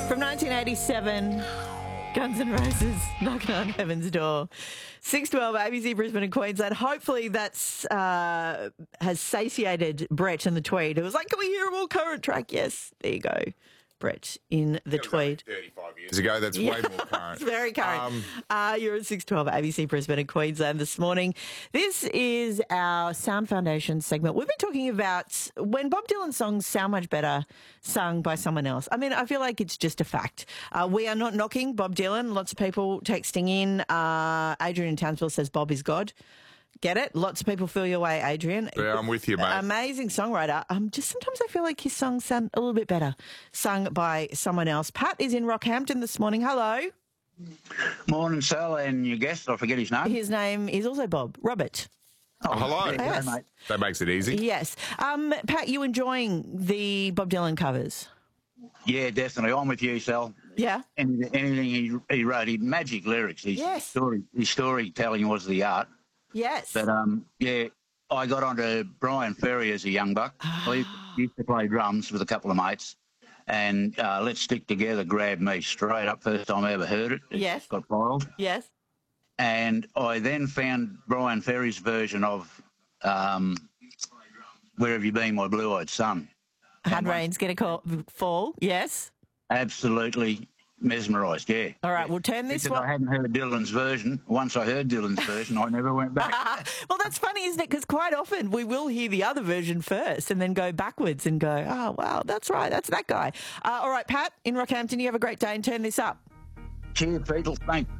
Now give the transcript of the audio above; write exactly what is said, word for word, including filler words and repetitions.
From nineteen eighty-seven, Guns N' Roses, Knocking on Heaven's Door. six twelve, A B C Brisbane and Queensland. Hopefully that's uh, has satiated Brett in the Tweed, who was like, can we hear a more current track? Yes, there you go, Brett in the Tweed. thirty-five years ago, that's Yeah, way more current. It's very current. Um, uh, you're at six twelve, A B C Brisbane and Queensland this morning. This is our Sound Foundation segment. We've been talking about when Bob Dylan songs sound much better sung by someone else. I mean, I feel like it's just a fact. Uh, we are not knocking Bob Dylan. Lots of people texting in. Uh, Adrian in Townsville says Bob is God. Get it? Lots of people feel your way, Adrian. Yeah, I'm with you, mate. Amazing songwriter. Um, just sometimes I feel like his songs sound a little bit better sung by someone else. Pat is in Rockhampton this morning. Hello. Morning, Sal, and your guest, I forget his name. His name is also Bob. Robert. Oh, hello. there you go, Yes. mate. That makes it easy. Yes. Um, Pat, you enjoying the Bob Dylan covers? Yeah, definitely. I'm with you, Sal. Yeah. And anything he, he wrote, he magic lyrics. His Yes. story, his storytelling was the art. Yes. But um, yeah, I got onto Brian Ferry as a young buck. I used- used to play drums with a couple of mates, and uh, Let's Stick Together grabbed me straight up. First time I ever heard it. It Yes. got filed. Yes. And I then found Brian Ferry's version of um, Where Have You Been, My Blue-Eyed Son. Hard rain's going to fall. Yes. Absolutely mesmerised, yeah. All right, we'll turn this Because I one. hadn't heard Dylan's version. Once I heard Dylan's version, I never went back. Well, that's funny, isn't it? Because quite often we will hear the other version first and then go backwards and go, oh, wow, that's right, that's that guy. Uh, all right, Pat, in Rockhampton, you have a great day and turn this up. Cheers, Beatles. Thanks.